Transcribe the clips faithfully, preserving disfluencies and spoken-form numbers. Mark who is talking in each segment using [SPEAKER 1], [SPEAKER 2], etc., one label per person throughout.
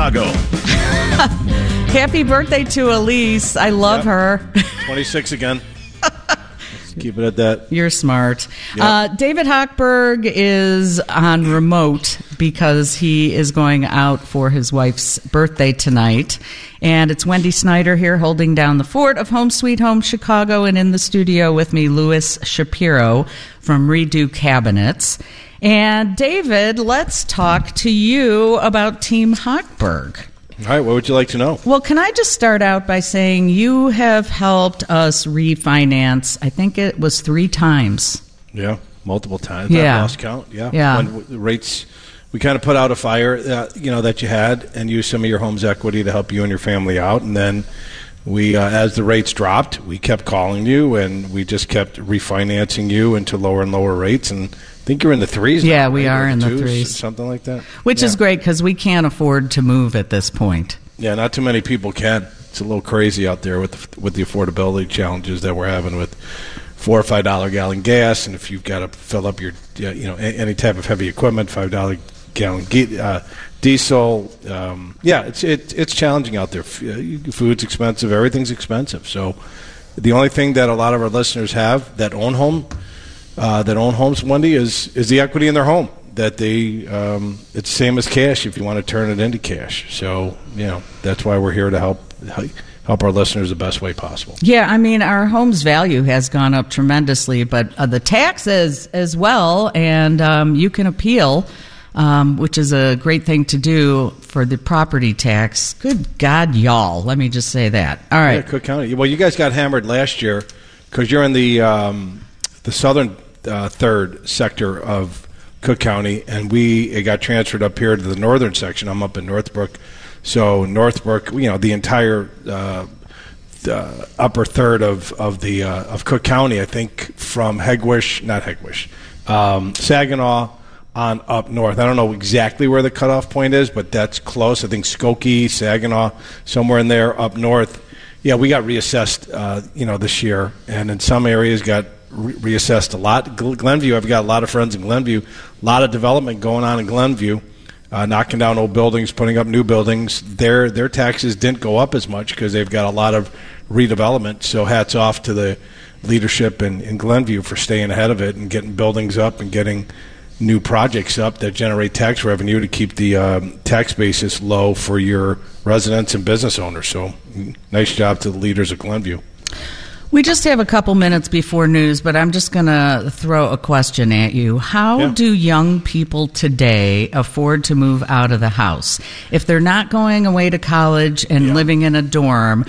[SPEAKER 1] Chicago.
[SPEAKER 2] Happy birthday to Elise. I love
[SPEAKER 1] Yep.
[SPEAKER 2] her.
[SPEAKER 1] twenty-six again. Let's keep it at that.
[SPEAKER 2] You're smart.
[SPEAKER 1] Yep.
[SPEAKER 2] Uh, David Hochberg is on remote because he is going out for his wife's birthday tonight. And it's Wendy Snyder here holding down the fort of Home Sweet Home Chicago. And in the studio with me, Louis Shapiro from Redo Cabinets. And David, let's talk to you about Team Hochberg.
[SPEAKER 1] All right, what would you like to know?
[SPEAKER 2] Well, can I just start out by saying you have helped us refinance, I think it was three times.
[SPEAKER 1] Yeah, multiple times.
[SPEAKER 2] Yeah.
[SPEAKER 1] I lost count. Yeah.
[SPEAKER 2] Yeah.
[SPEAKER 1] When the rates, we kind of put out a fire, uh, you know, that you had and used some of your home's equity to help you and your family out. And then we, uh, as the rates dropped, we kept calling you and we just kept refinancing you into lower and lower rates. And I think you're in the threes now.
[SPEAKER 2] Yeah, we
[SPEAKER 1] right?
[SPEAKER 2] are
[SPEAKER 1] Or
[SPEAKER 2] in the
[SPEAKER 1] twos,
[SPEAKER 2] threes.
[SPEAKER 1] Something like that.
[SPEAKER 2] Which
[SPEAKER 1] Yeah.
[SPEAKER 2] is great because we can't afford to move at this point.
[SPEAKER 1] Yeah, not too many people can. It's a little crazy out there with the, with the affordability challenges that we're having with four or five dollar gallon gas, and if you've got to fill up your, you know, any type of heavy equipment, five dollar gallon uh, diesel. Um, yeah, it's it, it's challenging out there. Food's expensive, everything's expensive. So the only thing that a lot of our listeners have that own home, uh, that own homes, Wendy, is is the equity in their home. That they, um, it's the same as cash if you want to turn it into cash. So, you know, that's why we're here to help help our listeners the best way possible.
[SPEAKER 2] Yeah, I mean, our home's value has gone up tremendously, but uh, the taxes as well, and um, you can appeal, um, which is a great thing to do for the property tax. Good God, y'all. Let me just say that. All right.
[SPEAKER 1] Yeah, Cook County. Well, you guys got hammered last year because you're in the, um, the southern uh, third sector of Cook County, and we it got transferred up here to the northern section. I'm up in Northbrook, so Northbrook, you know, the entire uh, the upper third of of the uh, of Cook County, I think, from Hegewisch, not Hegewisch, um, Saginaw on up north. I don't know exactly where the cutoff point is, but that's close. I think Skokie, Saginaw, somewhere in there up north. Yeah, we got reassessed, uh, you know, this year, and in some areas got re- reassessed a lot. Glenview, I've got a lot of friends in Glenview. A lot of development going on in Glenview, uh, knocking down old buildings, putting up new buildings. Their their taxes didn't go up as much because they've got a lot of redevelopment. So hats off to the leadership in, in Glenview for staying ahead of it and getting buildings up and getting new projects up that generate tax revenue to keep the um, tax basis low for your residents and business owners. So nice job to the leaders of Glenview.
[SPEAKER 2] We just have a couple minutes before news, but I'm just going to throw a question at you. How
[SPEAKER 1] Yeah.
[SPEAKER 2] do young people today afford to move out of the house? If they're not going away to college and
[SPEAKER 1] Yeah.
[SPEAKER 2] living in a dorm,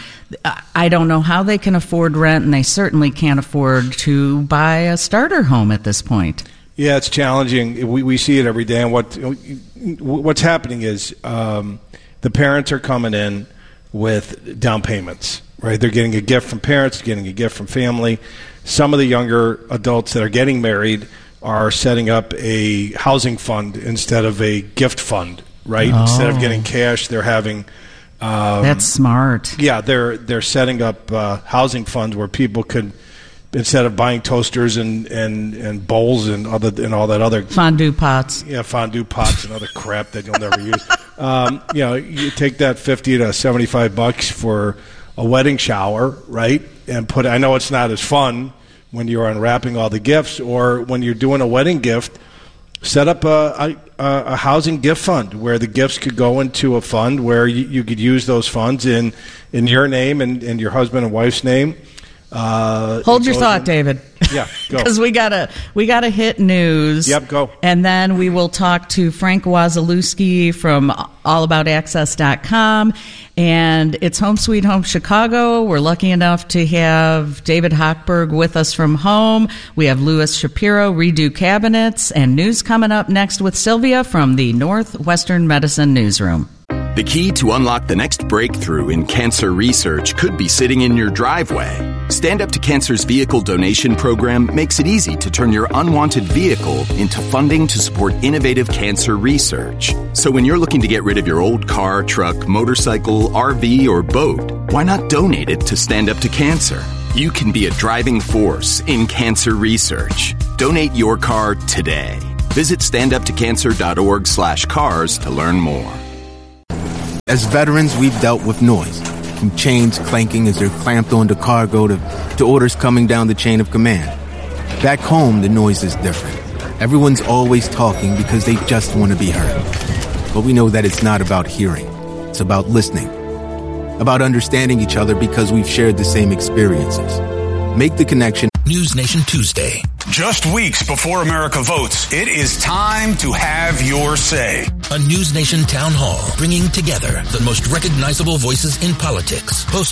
[SPEAKER 2] I don't know how they can afford rent, and they certainly can't afford to buy a starter home at this point.
[SPEAKER 1] Yeah, it's challenging. We we see it every day, and what what's happening is um, the parents are coming in with down payments, right? They're getting a gift from parents, getting a gift from family. Some of the younger adults that are getting married are setting up a housing fund instead of a gift fund, right?
[SPEAKER 2] Oh.
[SPEAKER 1] Instead of getting cash, they're having. Um,
[SPEAKER 2] That's smart.
[SPEAKER 1] Yeah, they're they're setting up uh, housing funds where people could, instead of buying toasters and, and, and bowls and other and all that other
[SPEAKER 2] Fondue pots.
[SPEAKER 1] yeah fondue pots and other crap that you'll never use, um, you know, you take that fifty to seventy five bucks for a wedding shower, right? And put. I know it's not as fun when you're unwrapping all the gifts, or when you're doing a wedding gift. Set up a, a, a housing gift fund where the gifts could go into a fund where you, you could use those funds in, in your name and, and your husband and wife's name. Uh,
[SPEAKER 2] Hold your thought,
[SPEAKER 1] in,
[SPEAKER 2] David.
[SPEAKER 1] Yeah, go.
[SPEAKER 2] Because we gotta we gotta hit news.
[SPEAKER 1] Yep, go.
[SPEAKER 2] And then we will talk to Frank Wazalewski from all about access dot com. And it's Home Sweet Home Chicago. We're lucky enough to have David Hochberg with us from home. We have Louis Shapiro, Redo Cabinets, and news coming up next with Sylvia from the Northwestern Medicine Newsroom.
[SPEAKER 3] The key to unlock the next breakthrough in cancer research could be sitting in your driveway. Stand Up to Cancer's vehicle donation program makes it easy to turn your unwanted vehicle into funding to support innovative cancer research. So when you're looking to get rid of your old car, truck, motorcycle, R V, or boat, why not donate it to Stand Up to Cancer? You can be a driving force in cancer research. Donate your car today. Visit standuptocancer.org slash cars to learn more.
[SPEAKER 4] As veterans, we've dealt with noise, from chains clanking as they're clamped onto cargo to, to orders coming down the chain of command. Back home, the noise is different. Everyone's always talking because they just want to be heard. But we know that it's not about hearing. It's about listening. About understanding each other because we've shared the same experiences. Make the connection.
[SPEAKER 5] News Nation Tuesday.
[SPEAKER 6] Just weeks before America votes, it is time to have your say.
[SPEAKER 5] A News Nation town hall bringing together the most recognizable voices in politics. Hosted